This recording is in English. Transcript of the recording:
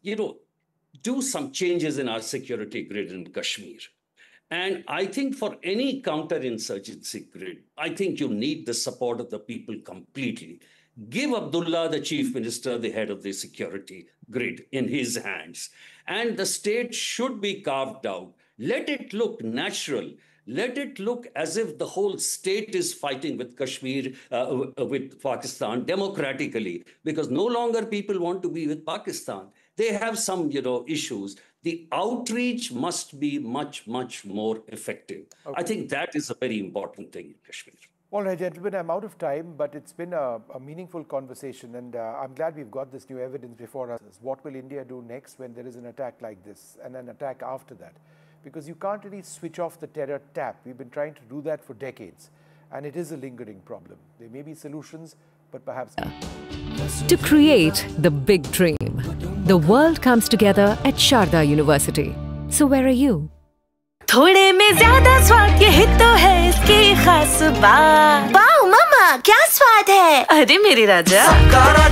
do some changes in our security grid in Kashmir. And I think for any counterinsurgency grid, I think you need the support of the people completely. Give Abdullah, the chief minister, the head of the security grid in his hands. And the state should be carved out. Let it look natural. Let it look as if the whole state is fighting with Kashmir, with Pakistan democratically, because no longer people want to be with Pakistan. They have some, issues. The outreach must be much, much more effective. Okay. I think that is a very important thing in Kashmir. All right, gentlemen, I'm out of time, but it's been a meaningful conversation, and I'm glad we've got this new evidence before us. What will India do next when there is an attack like this, and an attack after that? Because you can't really switch off the terror tap. We've been trying to do that for decades, and it is a lingering problem. There may be solutions, but perhaps not. To create the big dream, the world comes together at Sharda University. So where are you? थोड़े में ज़्यादा स्वाद ये तो है इसकी खास बात। वाओ मम्मा, क्या स्वाद है? अरे मेरे राजा।